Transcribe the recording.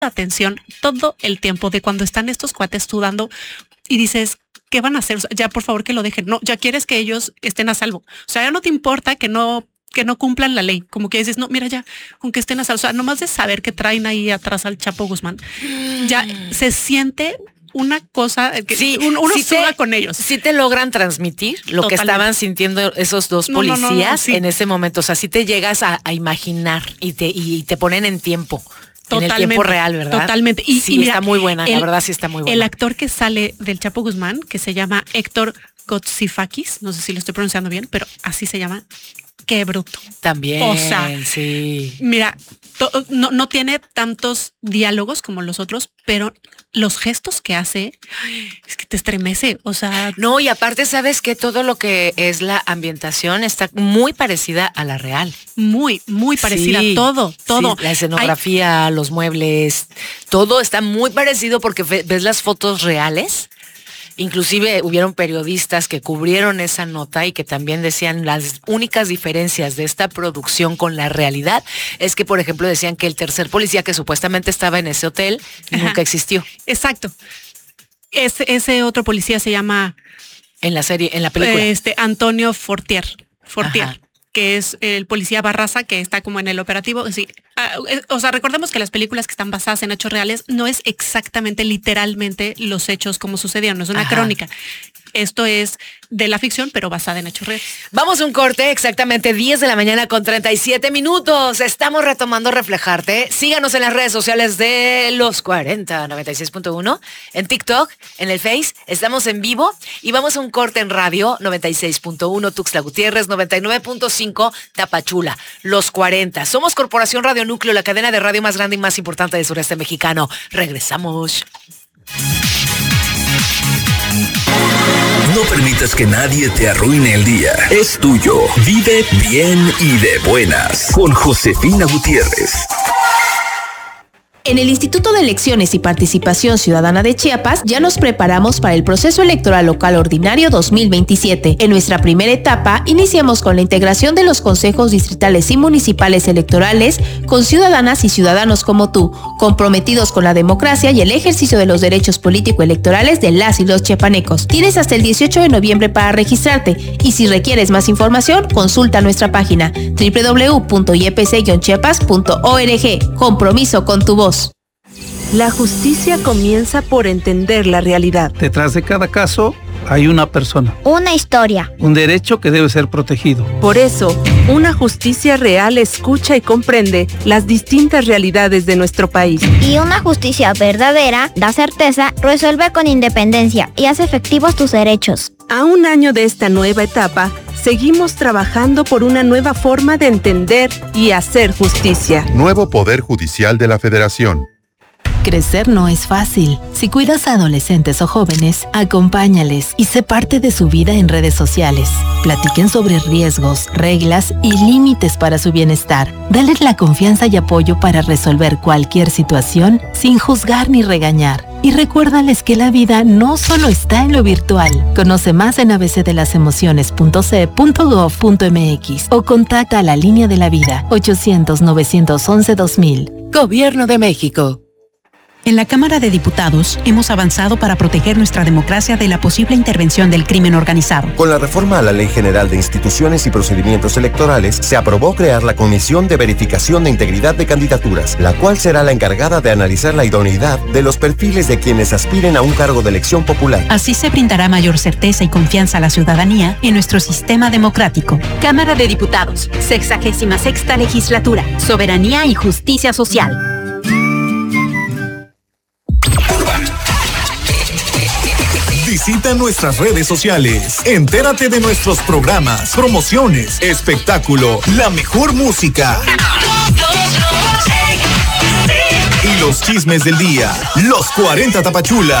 atención todo el tiempo de cuando están estos cuates sudando y dices, ¿qué van a hacer? O sea, ya por favor que lo dejen. No, ya quieres que ellos estén a salvo. O sea, ya no te importa que no cumplan la ley. Como que dices, no, mira ya, con que estén a salvo. O sea, nomás de saber que traen ahí atrás al Chapo Guzmán, ya se siente una cosa que sí, uno sí suda con ellos. Sí te logran transmitir lo que estaban sintiendo esos dos policías en ese momento. O sea, sí te llegas a imaginar y te ponen en tiempo. Totalmente, en el tiempo real, ¿verdad? Totalmente. Y sí, mira, está muy buena, la verdad sí está muy buena. El actor que sale del Chapo Guzmán, que se llama Héctor Kotzifakis, no sé si lo estoy pronunciando bien, pero así se llama. Qué bruto. También, o sea, sí. Mira, no tiene tantos diálogos como los otros, pero los gestos que hace, es que te estremece, o sea. No, y aparte sabes que todo lo que es la ambientación está muy parecida a la real. Muy, muy parecida, sí, todo. Sí, la escenografía, los muebles, todo está muy parecido porque ves las fotos reales. Inclusive hubieron periodistas que cubrieron esa nota y que también decían las únicas diferencias de esta producción con la realidad es que, por ejemplo, decían que el tercer policía que supuestamente estaba en ese hotel nunca existió. Exacto. Ese otro policía se llama... En la serie, en la película. Antonio Fortier. Ajá. Que es el policía Barraza, que está como en el operativo. Sí. O sea, recordemos que las películas que están basadas en hechos reales no es exactamente, literalmente, los hechos como sucedieron, no es una crónica. Esto es de la ficción, pero basada en hechos reales. Vamos a un corte, exactamente 10 de la mañana con 37 minutos. Estamos retomando Reflejarte. Síganos en las redes sociales de Los 40, 96.1, en TikTok, en el Face. Estamos en vivo y vamos a un corte en radio, 96.1 Tuxtla Gutiérrez, 99.5 Tapachula, Los 40. Somos Corporación Radio Núcleo, la cadena de radio más grande y más importante del sureste mexicano. Regresamos. No permitas que nadie te arruine el día. Es tuyo. Vive bien y de buenas. Con Josefina Gutiérrez. En el Instituto de Elecciones y Participación Ciudadana de Chiapas ya nos preparamos para el proceso electoral local ordinario 2027. En nuestra primera etapa iniciamos con la integración de los consejos distritales y municipales electorales con ciudadanas y ciudadanos como tú, comprometidos con la democracia y el ejercicio de los derechos político-electorales de las y los chiapanecos. Tienes hasta el 18 de noviembre para registrarte y si requieres más información, consulta nuestra página www.ipc-chiapas.org. Compromiso con tu voz. La justicia comienza por entender la realidad. Detrás de cada caso hay una persona. Una historia. Un derecho que debe ser protegido. Por eso, una justicia real escucha y comprende las distintas realidades de nuestro país. Y una justicia verdadera da certeza, resuelve con independencia y hace efectivos tus derechos. A un año de esta nueva etapa, seguimos trabajando por una nueva forma de entender y hacer justicia. Nuevo Poder Judicial de la Federación. Crecer no es fácil. Si cuidas a adolescentes o jóvenes, acompáñales y sé parte de su vida en redes sociales. Platiquen sobre riesgos, reglas y límites para su bienestar. Dales la confianza y apoyo para resolver cualquier situación sin juzgar ni regañar. Y recuérdales que la vida no solo está en lo virtual. Conoce más en abcdelasemociones.ce.gov.mx o contacta a la Línea de la Vida 800-911-2000. Gobierno de México. En la Cámara de Diputados hemos avanzado para proteger nuestra democracia de la posible intervención del crimen organizado. Con la reforma a la Ley General de Instituciones y Procedimientos Electorales, se aprobó crear la Comisión de Verificación de Integridad de Candidaturas, la cual será la encargada de analizar la idoneidad de los perfiles de quienes aspiren a un cargo de elección popular. Así se brindará mayor certeza y confianza a la ciudadanía en nuestro sistema democrático. Cámara de Diputados, 66ª Legislatura, Soberanía y Justicia Social. Visita nuestras redes sociales. Entérate de nuestros programas, promociones, espectáculo, la mejor música y los chismes del día. Los 40 Tapachula.